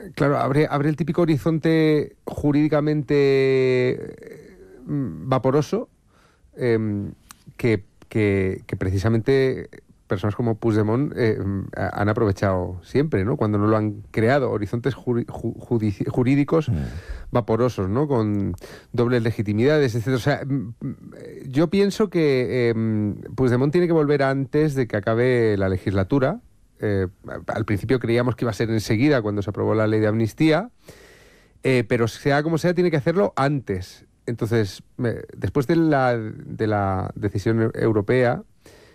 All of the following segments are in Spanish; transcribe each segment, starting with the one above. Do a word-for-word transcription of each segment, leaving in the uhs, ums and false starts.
Claro, abre, abre el típico horizonte jurídicamente vaporoso eh, que, que, que precisamente personas como Puigdemont eh, han aprovechado siempre, ¿no? Cuando no lo han creado, horizontes juri, ju, judici, jurídicos mm. vaporosos, ¿no? Con dobles legitimidades, etcétera. O sea, yo pienso que eh, Puigdemont tiene que volver antes de que acabe la legislatura. Eh, al principio creíamos que iba a ser enseguida cuando se aprobó la ley de amnistía, eh, pero sea como sea, tiene que hacerlo antes. Entonces, me, después de la, de la decisión europea,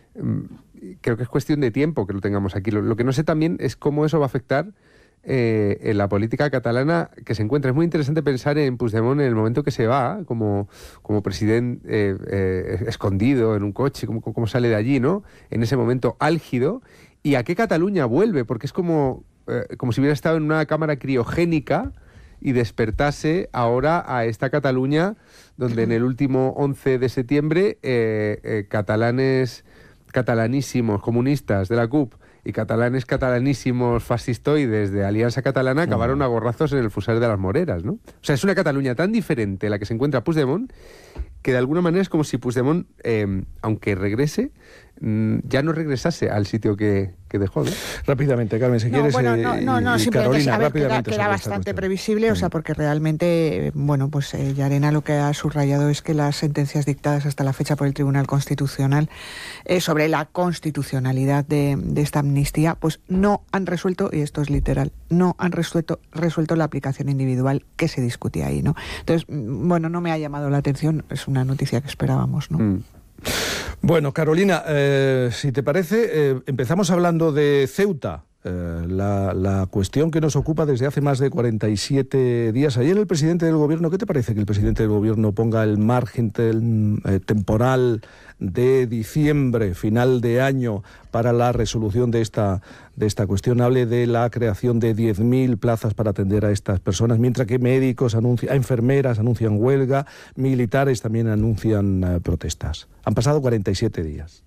creo que es cuestión de tiempo que lo tengamos aquí. Lo, lo que no sé también es cómo eso va a afectar eh, en la política catalana que se encuentra. Es muy interesante pensar en Puigdemont en el momento que se va, como, como presidente eh, eh, escondido en un coche, cómo, cómo sale de allí, ¿no? En ese momento álgido. ¿Y a qué Cataluña vuelve? Porque es como, eh, como si hubiera estado en una cámara criogénica y despertase ahora a esta Cataluña donde en el último once de septiembre eh, eh, catalanes catalanísimos comunistas de la C U P y catalanes catalanísimos fascistoides de Alianza Catalana acabaron a gorrazos en el Fusar de las Moreras, ¿no? O sea, es una Cataluña tan diferente la que se encuentra Puigdemont que de alguna manera es como si Puigdemont, eh, aunque regrese, ya no regresase al sitio que, que dejó, ¿no? Rápidamente, Carmen, si no, quieres, bueno, no, no, no, y, simplemente Carolina, a ver, rápidamente. Que era, que era bastante previsible, o sea, porque realmente, bueno, pues eh, Llarena lo que ha subrayado es que las sentencias dictadas hasta la fecha por el Tribunal Constitucional eh, sobre la constitucionalidad de, de esta amnistía, pues no han resuelto, y esto es literal, no han resuelto, resuelto la aplicación individual que se discutía ahí, ¿no? Entonces, bueno, no me ha llamado la atención, es una noticia que esperábamos, ¿no? Mm. Bueno, Carolina, eh, si te parece, eh, empezamos hablando de Ceuta, eh, la, la cuestión que nos ocupa desde hace más de cuarenta y siete días. Ayer el presidente del gobierno, ¿qué te parece que el presidente del gobierno ponga el margen tem, eh, temporal de diciembre, final de año, para la resolución de esta, de esta cuestión? Hable de la creación de diez mil plazas para atender a estas personas, mientras que médicos anuncian, enfermeras anuncian huelga, militares también anuncian uh, protestas. Han pasado cuarenta y siete días.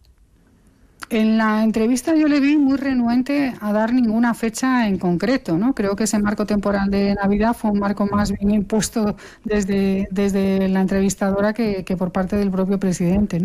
En la entrevista yo le vi muy renuente a dar ninguna fecha en concreto, ¿no? Creo que ese marco temporal de Navidad fue un marco más bien impuesto desde, desde la entrevistadora que, que por parte del propio presidente, ¿no?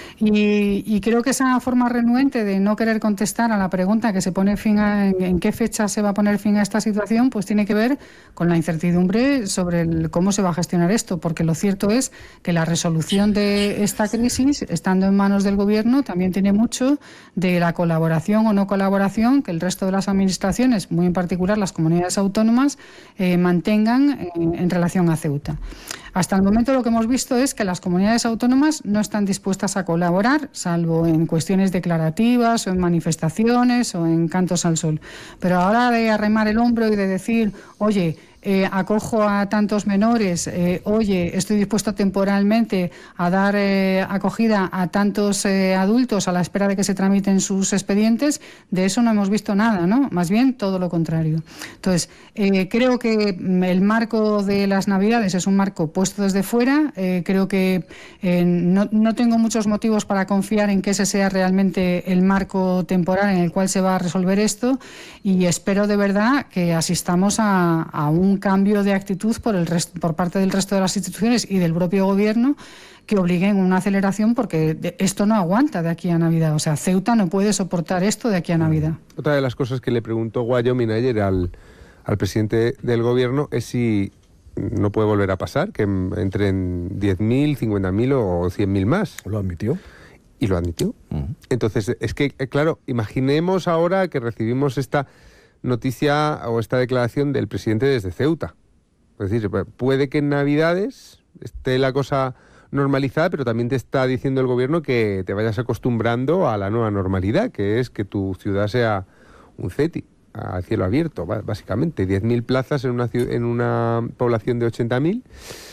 Y, y creo que esa forma renuente de no querer contestar a la pregunta que se pone fin a en, en qué fecha se va a poner fin a esta situación, pues tiene que ver con la incertidumbre sobre el, cómo se va a gestionar esto, porque lo cierto es que la resolución de esta crisis, estando en manos del gobierno, también tiene mucho de la colaboración o no colaboración que el resto de las administraciones, muy en particular las comunidades autónomas, eh, mantengan en, en relación a Ceuta. Hasta el momento lo que hemos visto es que las comunidades autónomas no están dispuestas a colaborar, salvo en cuestiones declarativas o en manifestaciones o en cantos al sol. Pero ahora de arremar el hombro y de decir, oye, Eh, acojo a tantos menores, eh, oye, estoy dispuesto temporalmente a dar eh, acogida a tantos eh, adultos a la espera de que se tramiten sus expedientes, de eso no hemos visto nada, ¿no? Más bien todo lo contrario. Entonces, eh, creo que el marco de las Navidades es un marco puesto desde fuera, eh, creo que eh, no, no tengo muchos motivos para confiar en que ese sea realmente el marco temporal en el cual se va a resolver esto, y espero de verdad que asistamos a, a un cambio de actitud por el resto, por parte del resto de las instituciones y del propio gobierno, que obliguen una aceleración, porque esto no aguanta de aquí a Navidad. O sea, Ceuta no puede soportar esto de aquí a Navidad. Otra de las cosas que le preguntó Wyoming ayer al, al presidente del gobierno es si no puede volver a pasar, que entren diez mil, cincuenta mil o cien mil más. ¿Lo admitió? Y lo admitió. Uh-huh. Entonces, es que, claro, imaginemos ahora que recibimos esta noticia o esta declaración del presidente desde Ceuta. Es decir, puede que en Navidades esté la cosa normalizada, pero también te está diciendo el gobierno que te vayas acostumbrando a la nueva normalidad, que es que tu ciudad sea un CETI, a cielo abierto, básicamente. diez mil plazas en una, en una población de ochenta mil,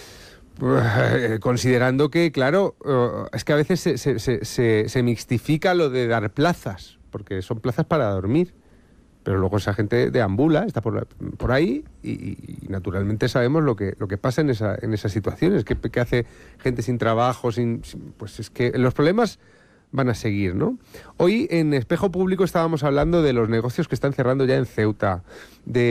considerando que, claro, es que a veces se, se, se, se mixtifica lo de dar plazas, porque son plazas para dormir. Pero luego esa gente deambula, está por, por ahí y, y naturalmente sabemos lo que, lo que pasa en, esa, en esas situaciones, que, que hace gente sin trabajo, sin, sin, pues es que los problemas van a seguir, ¿no? Hoy en Espejo Público estábamos hablando de los negocios que están cerrando ya en Ceuta, de